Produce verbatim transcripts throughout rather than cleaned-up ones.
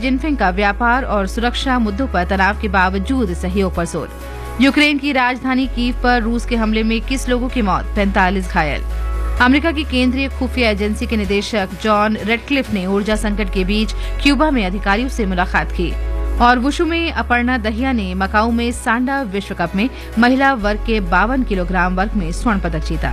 Jinping का व्यापार और सुरक्षा मुद्दों पर तनाव के बावजूद सहयोग पर जोर। यूक्रेन की राजधानी कीव पर रूस के हमले में इक्कीस लोगों की मौत, पैंतालीस घायल। अमेरिका की केंद्रीय खुफिया एजेंसी के निदेशक जॉन रेडक्लिफ ने ऊर्जा संकट के बीच क्यूबा में अधिकारियों से मुलाकात की। और वुशु में अपर्णा दहिया ने मकाऊ में सांडा विश्व कप में महिला वर्ग के बावन किलोग्राम वर्ग में स्वर्ण पदक जीता।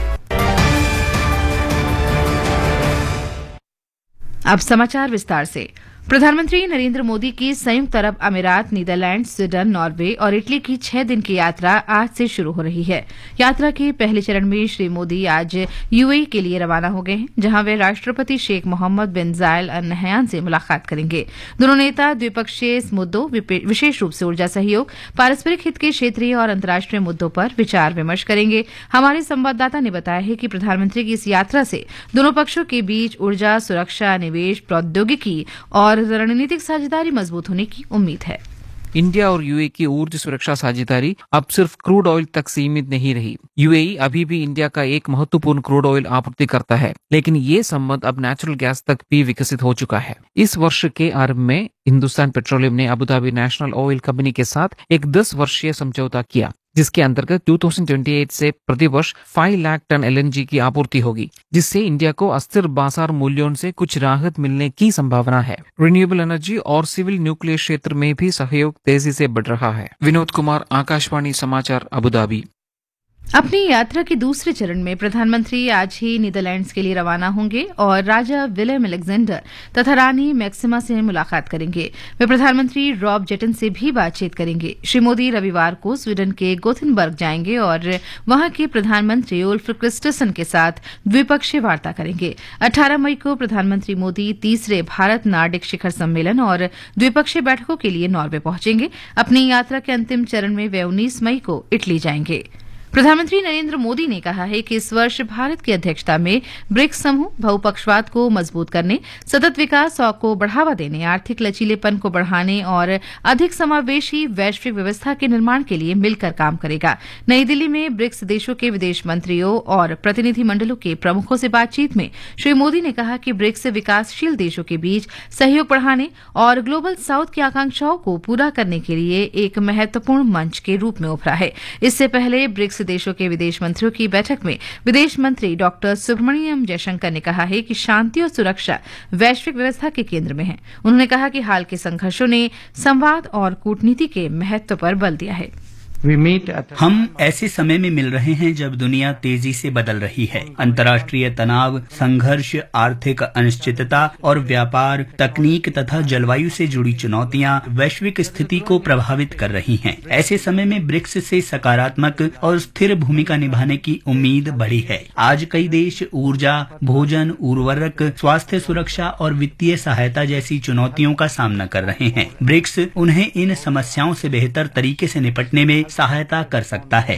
अब समाचार विस्तार से। प्रधानमंत्री नरेंद्र मोदी की संयुक्त अरब अमीरात, नीदरलैंड, स्वीडन, नॉर्वे और इटली की छह दिन की यात्रा आज से शुरू हो रही है। यात्रा के पहले चरण में श्री मोदी आज यूएई के लिए रवाना हो गए हैं, जहां वे राष्ट्रपति शेख मोहम्मद बिन जायल अल नहयान से मुलाकात करेंगे। दोनों नेता द्विपक्षीय मुद्दों, विशेष रूप से ऊर्जा सहयोग, पारस्परिक हित के क्षेत्रीय और अंतर्राष्ट्रीय मुद्दों पर विचार विमर्श करेंगे। हमारे संवाददाता ने बताया है कि प्रधानमंत्री की इस यात्रा से दोनों पक्षों के बीच ऊर्जा, सुरक्षा, निवेश, प्रौद्योगिकी और और रणनीतिक साझेदारी मजबूत होने की उम्मीद है। इंडिया और यूएई की ऊर्जा सुरक्षा साझेदारी अब सिर्फ क्रूड ऑयल तक सीमित नहीं रही। यूएई अभी भी इंडिया का एक महत्वपूर्ण क्रूड ऑयल आपूर्ति करता है, लेकिन ये संबंध अब नेचुरल गैस तक भी विकसित हो चुका है। इस वर्ष के आरंभ में हिंदुस्तान पेट्रोलियम ने Abu Dhabi national oil company के साथ एक दस वर्षीय समझौता किया, जिसके अंतर्गत दो हज़ार अट्ठाईस से प्रतिवर्ष पाँच लाख टन एलएनजी की आपूर्ति होगी, जिससे इंडिया को अस्थिर बाजार मूल्यों से कुछ राहत मिलने की संभावना है। रिन्यूएबल एनर्जी और सिविल न्यूक्लियर क्षेत्र में भी सहयोग तेजी से बढ़ रहा है। विनोद कुमार, आकाशवाणी समाचार, अबू धाबी। अपनी यात्रा के दूसरे चरण में प्रधानमंत्री आज ही नीदरलैंड्स के लिए रवाना होंगे और राजा विलेम अलेक्जेंडर तथा रानी मैक्सिमा से मुलाकात करेंगे। वे प्रधानमंत्री रॉब जेटन से भी बातचीत करेंगे। श्री मोदी रविवार को स्वीडन के गोथेनबर्ग जाएंगे और वहां के प्रधानमंत्री उल्फ क्रिस्टसन के साथ द्विपक्षीय वार्ता करेंगे। अठारह मई को प्रधानमंत्री मोदी तीसरे भारत नार्डिक शिखर सम्मेलन और द्विपक्षीय बैठकों के लिए नॉर्वे पहुंचेंगे। अपनी यात्रा के अंतिम चरण में वे उन्नीस मई को इटली जाएंगे। प्रधानमंत्री नरेंद्र मोदी ने कहा है कि इस वर्ष भारत की अध्यक्षता में ब्रिक्स समूह बहुपक्षवाद को मजबूत करने, सतत विकास को बढ़ावा देने, आर्थिक लचीलेपन को बढ़ाने और अधिक समावेशी वैश्विक व्यवस्था के निर्माण के लिए मिलकर काम करेगा। नई दिल्ली में ब्रिक्स देशों के विदेश मंत्रियों और प्रतिनिधि मंडलों के प्रमुखों से बातचीत में श्री मोदी ने कहा कि ब्रिक्स विकासशील देशों के बीच सहयोग बढ़ाने और ग्लोबल साउथ की आकांक्षाओं को पूरा करने के लिए एक महत्वपूर्ण मंच के रूप में उभरा है। इससे पहले ब्रिक्स देशों के विदेश मंत्रियों की बैठक में विदेश मंत्री डॉक्टर सुब्रमण्यम जयशंकर ने कहा है कि शांति और सुरक्षा वैश्विक व्यवस्था के केंद्र में है। उन्होंने कहा कि हाल के संघर्षों ने संवाद और कूटनीति के महत्व पर बल दिया है। हम ऐसे समय में मिल रहे हैं जब दुनिया तेजी से बदल रही है। अंतर्राष्ट्रीय तनाव, संघर्ष, आर्थिक अनिश्चितता और व्यापार, तकनीक तथा जलवायु से जुड़ी चुनौतियां वैश्विक स्थिति को प्रभावित कर रही हैं। ऐसे समय में ब्रिक्स से सकारात्मक और स्थिर भूमिका निभाने की उम्मीद बढ़ी है। आज कई देश ऊर्जा, भोजन, उर्वरक, स्वास्थ्य सुरक्षा और वित्तीय सहायता जैसी चुनौतियों का सामना कर रहे हैं। ब्रिक्स उन्हें इन समस्याओं से बेहतर तरीके से निपटने में सहायता कर सकता है।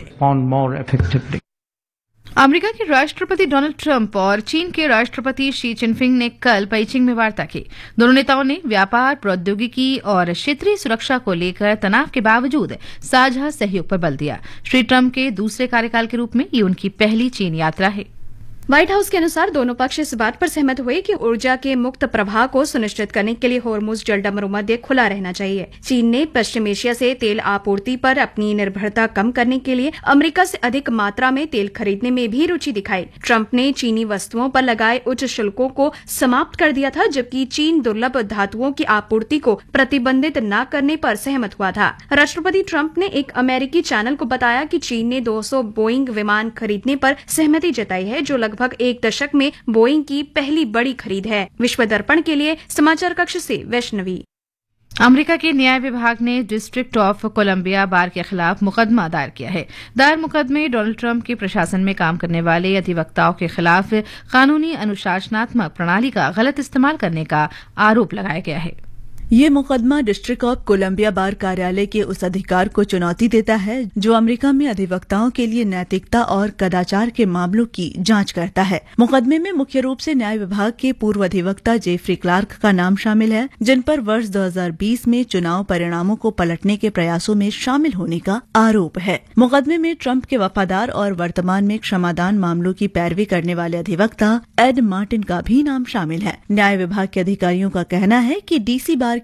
अमेरिका के राष्ट्रपति डोनाल्ड ट्रंप और चीन के राष्ट्रपति शी जिनपिंग ने कल पेइचिंग में वार्ता की। दोनों नेताओं ने व्यापार, प्रौद्योगिकी और क्षेत्रीय सुरक्षा को लेकर तनाव के बावजूद साझा सहयोग पर बल दिया। श्री ट्रंप के दूसरे कार्यकाल के रूप में ये उनकी पहली चीन यात्रा है। व्हाइट हाउस के अनुसार दोनों पक्ष इस बात पर सहमत हुए कि ऊर्जा के मुक्त प्रवाह को सुनिश्चित करने के लिए होर्मुज जलदा मरुमध्य खुला रहना चाहिए। चीन ने पश्चिम एशिया से तेल आपूर्ति पर अपनी निर्भरता कम करने के लिए अमेरिका से अधिक मात्रा में तेल खरीदने में भी रुचि दिखाई। ट्रंप ने चीनी वस्तुओं पर लगाए उच्च शुल्कों को समाप्त कर दिया था, जबकि चीन दुर्लभ धातुओं की आपूर्ति को प्रतिबंधित न करने पर सहमत हुआ था। राष्ट्रपति ट्रंप ने एक अमेरिकी चैनल को बताया कि चीन ने दो सौ बोइंग विमान खरीदने पर सहमति जताई है, जो लगभग एक दशक में बोइंग की पहली बड़ी खरीद है। विश्व दर्पण के लिए समाचार कक्ष से वैष्णवी। अमेरिका के न्याय विभाग ने डिस्ट्रिक्ट ऑफ कोलंबिया बार के खिलाफ मुकदमा दायर किया है। दायर मुकदमे डोनाल्ड ट्रंप के प्रशासन में काम करने वाले अधिवक्ताओं के खिलाफ कानूनी अनुशासनात्मक प्रणाली का गलत इस्तेमाल करने का आरोप लगाया गया है। ये मुकदमा डिस्ट्रिक्ट ऑफ कोलंबिया बार कार्यालय के उस अधिकार को चुनौती देता है जो अमेरिका में अधिवक्ताओं के लिए नैतिकता और कदाचार के मामलों की जांच करता है। मुकदमे में मुख्य रूप से न्याय विभाग के पूर्व अधिवक्ता जेफरी क्लार्क का नाम शामिल है, जिन पर वर्ष दो हज़ार बीस में चुनाव परिणामों को पलटने के प्रयासों में शामिल होने का आरोप है। मुकदमे में ट्रंप के वफादार और वर्तमान में क्षमादान मामलों की पैरवी करने वाले अधिवक्ता एड मार्टिन का भी नाम शामिल है। न्याय विभाग के अधिकारियों का कहना है कि डीसी बार